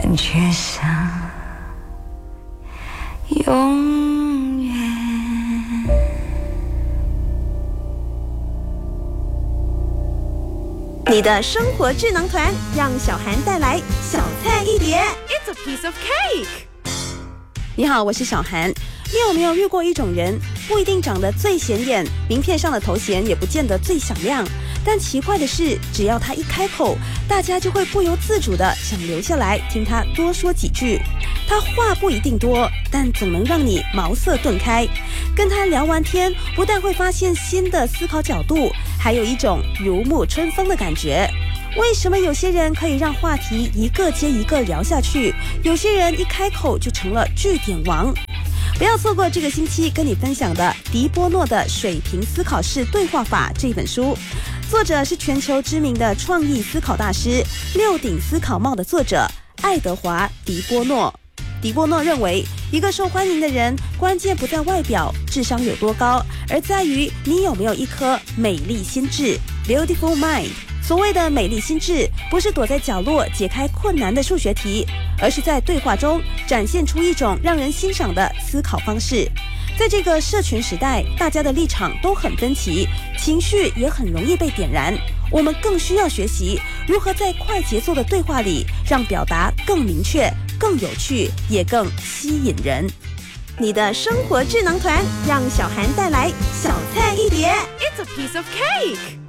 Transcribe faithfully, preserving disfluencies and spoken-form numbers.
感觉像永远。 你的生活智囊团，让小涵带来小菜一碟。 It's a piece of cake。 你好，我是小涵。你有没有遇过一种人，不一定长得最显眼，名片上的头衔也不见得最响亮，但奇怪的是，只要他一开口，大家就会不由自主的想留下来听他多说几句。他话不一定多，但总能让你茅塞顿开。跟他聊完天，不但会发现新的思考角度，还有一种如沐春风的感觉。为什么有些人可以让话题一个接一个聊下去，有些人一开口就成了句点王？不要错过这个星期跟你分享的迪波诺的水平思考式对话法这本书。作者是全球知名的创意思考大师，六顶思考帽的作者爱德华·迪波诺。迪波诺认为，一个受欢迎的人，关键不在外表、智商有多高，而在于你有没有一颗美丽心智 （Beautiful Mind）。所谓的美丽心智，不是躲在角落解开困难的数学题，而是在对话中展现出一种让人欣赏的思考方式。在这个社群时代，大家的立场都很分歧，情绪也很容易被点燃。我们更需要学习如何在快节奏的对话里，让表达更明确、更有趣，也更吸引人。你的生活智囊团，让小涵带来小菜一碟。 It's a piece of cake。